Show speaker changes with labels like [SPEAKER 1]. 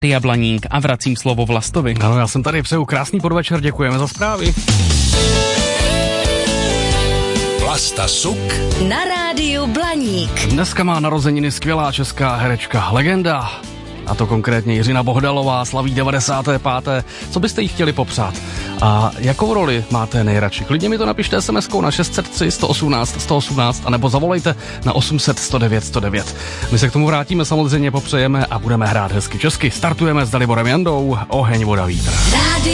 [SPEAKER 1] Blaník a vracím slovo Vlastovi.
[SPEAKER 2] Ano, já jsem tady, přeju krásný podvečer, děkujeme za zprávy.
[SPEAKER 3] Vlasta Suk
[SPEAKER 4] na rádiu Blaník.
[SPEAKER 2] Dneska má narozeniny skvělá česká herečka, legenda. A to konkrétně Jiřina Bohdalová, slaví 95. Co byste jí chtěli popřát? A jakou roli máte nejradši? Klidně mi to napište SMS-kou na 603 118 118 anebo zavolejte na 800 109 109. My se k tomu vrátíme, samozřejmě popřejeme a budeme hrát hezky česky. Startujeme s Daliborem Jandou, Oheň, voda, vítr.